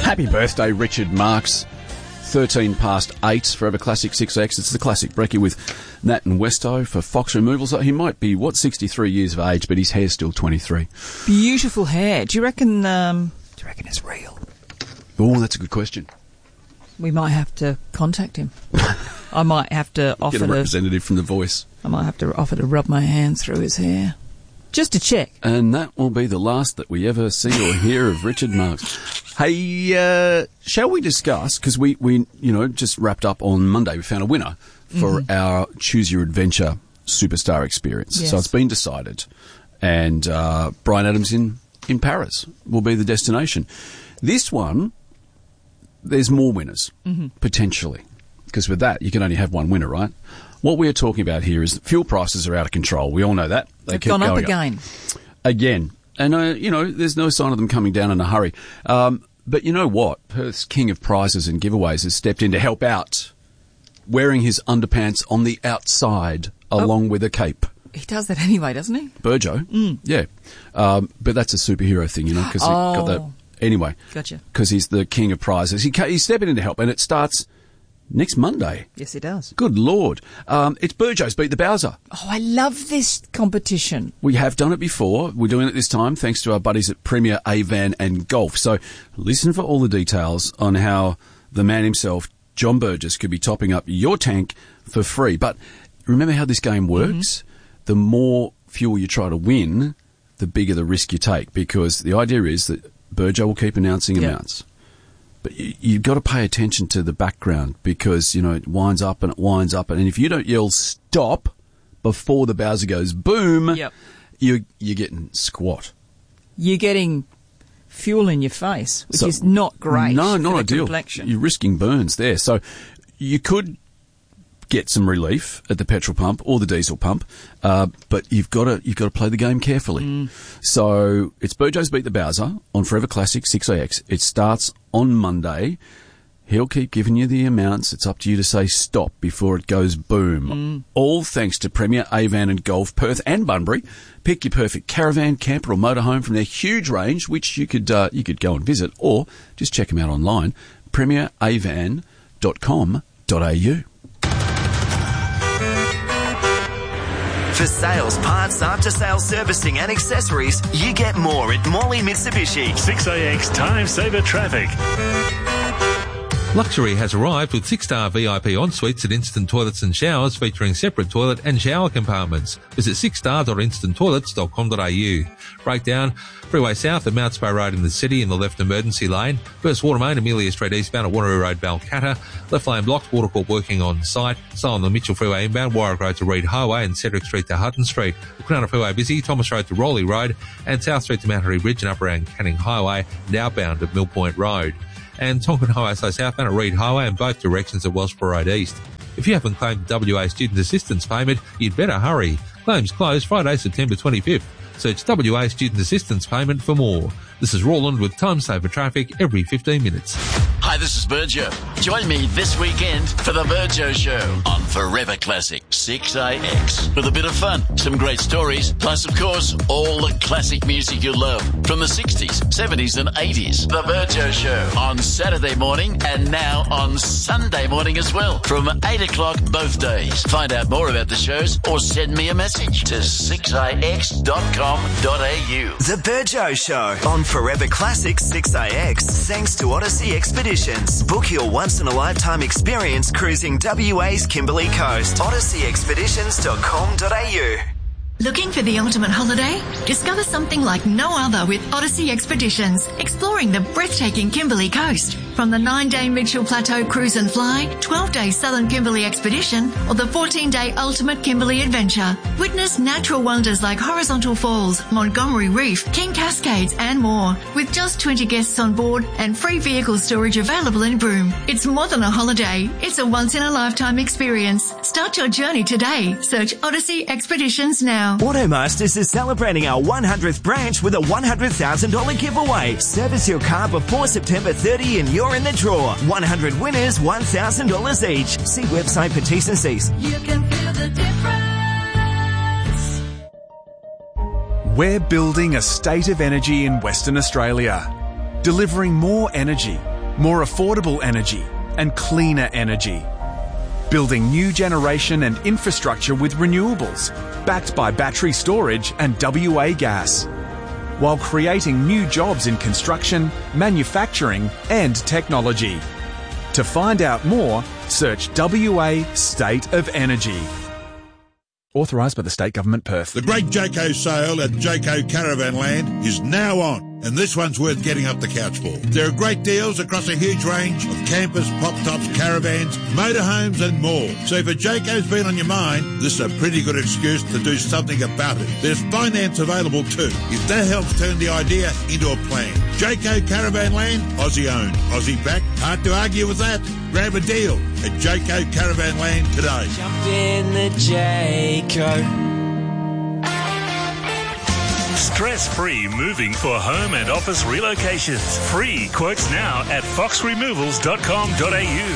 Happy birthday, Richard Marks. 13 past 8, Forever Classic 6X. It's the Classic Brekkie with Nat and Westo for Fox Removals. He might be, 63 years of age, but his hair's still 23. Beautiful hair. Do you reckon it's real? Oh, that's a good question. We might have to contact him. I might have to offer Get a representative from The Voice. I might have to offer to rub my hand through his hair. Just to check. And that will be the last that we ever see or hear of Richard Marks. Hey, shall we discuss, because we just wrapped up on Monday, we found a winner for our Choose Your Adventure Superstar experience. Yes. So it's been decided. And Bryan Adams in Paris will be the destination. This one, there's more winners, potentially. Because with that, you can only have one winner, right? What we're talking about here is that fuel prices are out of control. We all know that. They've gone up again. Again. And, there's no sign of them coming down in a hurry. But you know what? Perth's king of prizes and giveaways has stepped in to help out, wearing his underpants on the outside along with a cape. He does that anyway, doesn't he? Burjo. Yeah. But that's a superhero thing, because he got that. Anyway. Gotcha. Because he's the king of prizes. He's stepping in to help, and it starts next Monday. Yes, it does. Good Lord. It's Burjo's Beat the Bowser. Oh, I love this competition. We have done it before. We're doing it this time thanks to our buddies at Premier Avan and Golf. So listen for all the details on how the man himself, John Burgess, could be topping up your tank for free. But remember how this game works? The more fuel you try to win, the bigger the risk you take, because the idea is that Burjo will keep announcing amounts. But you've got to pay attention to the background, because, it winds up and it winds up. And if you don't yell stop before the Bowser goes boom, you're getting squat. You're getting fuel in your face, which is not great. No, not ideal. Complexion. You're risking burns there. So you could get some relief at the petrol pump or the diesel pump, but you've got to play the game carefully. So it's Burjo's Beat the Bowser on Forever Classic 6AX. It starts on Monday. He'll keep giving you the amounts. It's up to you to say stop before it goes boom. All thanks to Premier Avan and Golf, Perth and Bunbury. Pick your perfect caravan, camper or motorhome from their huge range, which you could go and visit, or just check them out online, premieravan.com.au. For sales, parts, after-sales servicing and accessories, you get more at Morley Mitsubishi. 6AX Time Saver Traffic. Luxury has arrived with 6-star VIP en-suites and instant toilets and showers featuring separate toilet and shower compartments. Visit 6star.instanttoilets.com.au. Breakdown, Freeway South at Mount Spey Road in the city in the left emergency lane. First water main, Amelia Street eastbound at Wanneroo Road, Balcatta. Left lane blocked, Watercorp working on site. So on the Mitchell Freeway inbound, Warwick Road to Reed Highway and Cedric Street to Hutton Street. The Kwinana Freeway busy, Thomas Road to Rowley Road and South Street to Mount Harry Bridge and up around Canning Highway and outbound at Mill Point Road. And Tonkin Highway so southbound at Reed Highway and both directions at Wellsborough Road East. If you haven't claimed WA Student Assistance payment, you'd better hurry. Claims close Friday, September 25th. Search WA Student Assistance payment for more. This is Roland with Time Saver Traffic every 15 minutes. Hi, this is Burjo. Join me this weekend for the Burjo Show on Forever Classic 6AX. With a bit of fun, some great stories, plus, of course, all the classic music you love from the 60s, 70s and 80s. The Burjo Show on Saturday morning and now on Sunday morning as well from 8 o'clock both days. Find out more about the shows or send me a message to 6ix.com.au. The Burjo Show on Forever Classic 6AX, thanks to Odyssey Expeditions. Book your once-in-a-lifetime experience cruising WA's Kimberley Coast. OdysseyExpeditions.com.au. Looking for the ultimate holiday? Discover something like no other with Odyssey Expeditions, exploring the breathtaking Kimberley Coast. From the 9-day Mitchell Plateau Cruise and Fly, 12-day Southern Kimberley Expedition, or the 14-day Ultimate Kimberley Adventure. Witness natural wonders like Horizontal Falls, Montgomery Reef, King Cascades and more. With just 20 guests on board and free vehicle storage available in Broome. It's more than a holiday. It's a once-in-a-lifetime experience. Start your journey today. Search Odyssey Expeditions now. Automasters is celebrating our 100th branch with a $100,000 giveaway. Service your car before September 30 and you're in the draw. 100 winners, $1,000 each. See website for T's and C's. You can feel the difference. We're building a state of energy in Western Australia, delivering more energy more affordable energy and cleaner energy. Building new generation and infrastructure with renewables, backed by battery storage and WA Gas, while creating new jobs in construction, manufacturing and technology. To find out more, search WA State of Energy. Authorised by the State Government, Perth. The Great Jayco sale at Jayco Caravan Land is now on, and this one's worth getting up the couch for. There are great deals across a huge range of campers, pop-tops, caravans, motorhomes and more. So if a Jayco's been on your mind, this is a pretty good excuse to do something about it. There's finance available too, if that helps turn the idea into a plan. Jayco Caravan Land, Aussie owned, Aussie backed. Hard to argue with that. Grab a deal at Jayco Caravan Land today. Jump in the Jayco. Stress-free moving for home and office relocations. Free quotes now at foxremovals.com.au.